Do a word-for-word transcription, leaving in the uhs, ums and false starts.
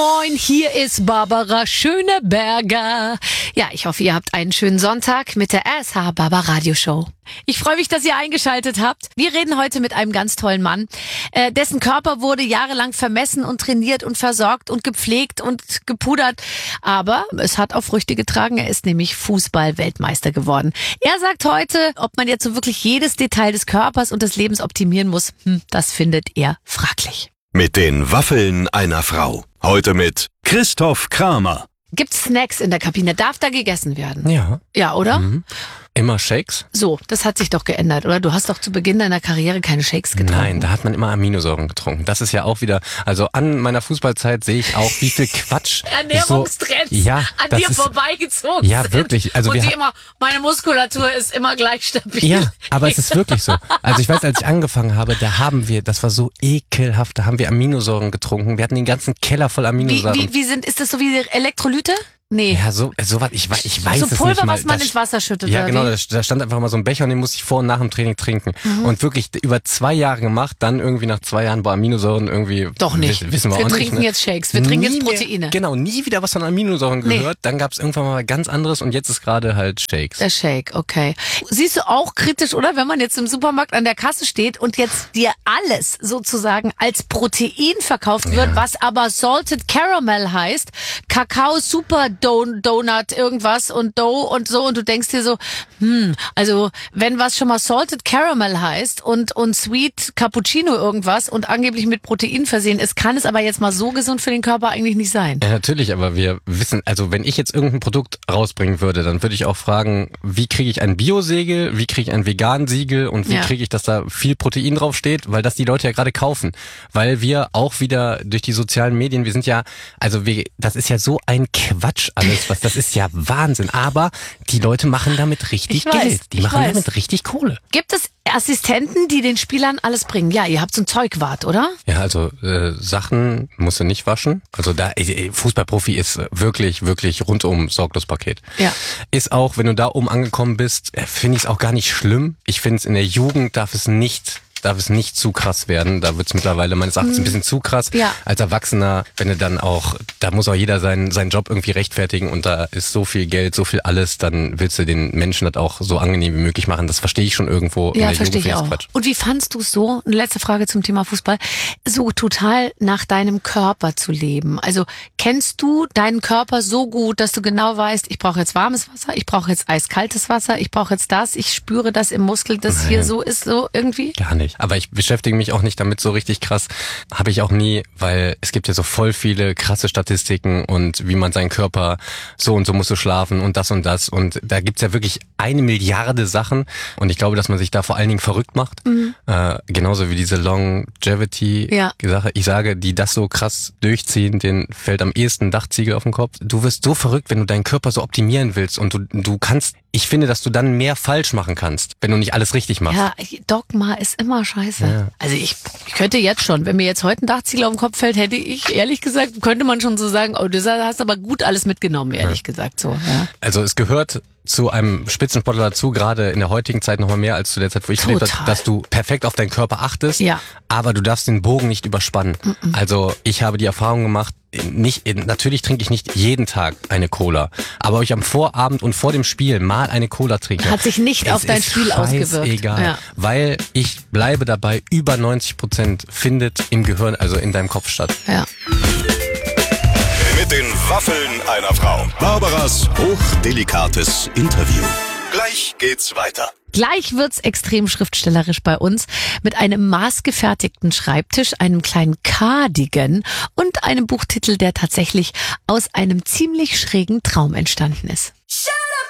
Moin, hier ist Barbara Schöneberger. Ja, ich hoffe, ihr habt einen schönen Sonntag mit der R S H Barbara Radioshow. Ich freue mich, dass ihr eingeschaltet habt. Wir reden heute mit einem ganz tollen Mann, äh, dessen Körper wurde jahrelang vermessen und trainiert und versorgt und gepflegt und gepudert. Aber es hat auch Früchte getragen. Er ist nämlich Fußball-Weltmeister geworden. Er sagt heute, ob man jetzt so wirklich jedes Detail des Körpers und des Lebens optimieren muss, hm, das findet er fraglich. Mit den Waffeln einer Frau. Heute mit Christoph Kramer. Gibt's Snacks in der Kabine? Darf da gegessen werden? Ja. Ja, oder? Mhm. Immer Shakes? So, das hat sich doch geändert, oder? Du hast doch zu Beginn deiner Karriere keine Shakes getrunken. Nein, da hat man immer Aminosäuren getrunken. Das ist ja auch wieder, also an meiner Fußballzeit sehe ich auch, wie viel Quatsch. Ernährungstrends so, ja, an das dir ist, vorbeigezogen Ja, sind. wirklich. Also und wir die immer, meine Muskulatur ist immer gleich stabil. Ja, aber es ist wirklich so. Also ich weiß, als ich angefangen habe, da haben wir, das war so ekelhaft, da haben wir Aminosäuren getrunken. Wir hatten den ganzen Keller voll Wie, Aminosäuren. wie, wie sind, ist das so wie Elektrolyte? Nee. Ja, so, so was, ich, weiß- ich weiß so es Pulver, nicht mal. was man Das- ins Wasser schüttet. Ja, oder genau, wie? da, da stand einfach mal so ein Becher und den musste ich vor und nach dem Training trinken. Mhm. Und wirklich über zwei Jahre gemacht, dann irgendwie nach zwei Jahren bei Aminosäuren irgendwie. Doch nicht. Wiss, wissen wir, Wir auch trinken nicht. Ne? jetzt Shakes, wir trinken Nie jetzt mehr- Proteine. Genau, nie wieder was von Aminosäuren Nee. gehört. Dann gab es irgendwann mal ganz anderes und jetzt ist gerade halt Shakes. Der Shake, okay. Siehst du auch kritisch, oder? Wenn man jetzt im Supermarkt an der Kasse steht und jetzt dir alles sozusagen als Protein verkauft wird, Ja. was aber Salted Caramel heißt, Kakao Super Don Donut irgendwas und Dough und so, und du denkst dir so, hm, also wenn was schon mal Salted Caramel heißt und, und Sweet Cappuccino irgendwas und angeblich mit Protein versehen ist, kann es aber jetzt mal so gesund für den Körper eigentlich nicht sein. Ja, natürlich, aber wir wissen, also wenn ich jetzt irgendein Produkt rausbringen würde, dann würde ich auch fragen, wie kriege ich ein Biosiegel, wie kriege ich ein Vegan-Siegel und wie Ja. kriege ich, dass da viel Protein draufsteht, weil das die Leute ja gerade kaufen. Weil wir auch wieder durch die sozialen Medien, wir sind ja, also wir, das ist ja so ein Quatsch alles, was das ist ja Wahnsinn. Aber die Leute machen damit richtig Ich weiß, Geld. Die ich machen weiß. damit richtig Kohle. Gibt es Assistenten, die den Spielern alles bringen? Ja, ihr habt so ein Zeugwart, oder? Ja, also äh, Sachen musst du nicht waschen. Also da äh, Fußballprofi ist äh, wirklich, wirklich rundum sorglos Paket. Ja. Ist auch, wenn du da oben angekommen bist, äh, finde ich es auch gar nicht schlimm. Ich finde es in der Jugend darf es nicht darf es nicht zu krass werden. Da wird es mittlerweile meines Erachtens ein bisschen zu krass. Ja. Als Erwachsener, wenn du dann auch, da muss auch jeder seinen seinen Job irgendwie rechtfertigen und da ist so viel Geld, so viel alles, dann willst du den Menschen das auch so angenehm wie möglich machen. Das verstehe ich schon irgendwo. in Ja, der verstehe Jugend ich finde auch. Quatsch. Und wie fandst du es so, eine letzte Frage zum Thema Fußball, so total nach deinem Körper zu leben? Also kennst du deinen Körper so gut, dass du genau weißt, ich brauche jetzt warmes Wasser, ich brauche jetzt eiskaltes Wasser, ich brauche jetzt das, ich spüre das im Muskel, das hier Nein. so ist, so irgendwie? Gar nicht. Aber ich beschäftige mich auch nicht damit so richtig krass. Habe ich auch nie, weil es gibt ja so voll viele krasse Statistiken und wie man seinen Körper, so und so musst du schlafen und das und das. Und da gibt's ja wirklich eine Milliarde Sachen. Und ich glaube, dass man sich da vor allen Dingen verrückt macht. Mhm. Äh, genauso wie diese Longevity-Sache. Ja. Ich sage, die das so krass durchziehen, denen fällt am ehesten ein Dachziegel auf den Kopf. Du wirst so verrückt, wenn du deinen Körper so optimieren willst. Und du, du kannst, ich finde, dass du dann mehr falsch machen kannst, wenn du nicht alles richtig machst. Ja, Dogma ist immer scheiße. Ja. Also ich, ich könnte jetzt schon, wenn mir jetzt heute ein Dachziegel auf den Kopf fällt, hätte ich, ehrlich gesagt, könnte man schon so sagen, oh, du hast aber gut alles mitgenommen, ehrlich gesagt, so, ja. Also es gehört zu einem Spitzensportler dazu, gerade in der heutigen Zeit noch mal mehr als zu der Zeit, wo ich gelebt Total. habe, dass du perfekt auf deinen Körper achtest, Ja. aber du darfst den Bogen nicht überspannen. Mm-mm. Also ich habe die Erfahrung gemacht, nicht, natürlich trinke ich nicht jeden Tag eine Cola, aber ob ich am Vorabend und vor dem Spiel mal eine Cola trinke, Hat sich nicht es auf dein ist Spiel ausgewirkt. Egal, Ja. weil ich bleibe dabei, über neunzig Prozent findet im Gehirn, also in deinem Kopf statt. Ja. Mit den Waffeln einer Frau. Barbaras hochdelikates Interview. Gleich geht's weiter. Gleich wird's extrem schriftstellerisch bei uns mit einem maßgefertigten Schreibtisch, einem kleinen Cardigan und einem Buchtitel, der tatsächlich aus einem ziemlich schrägen Traum entstanden ist. Shut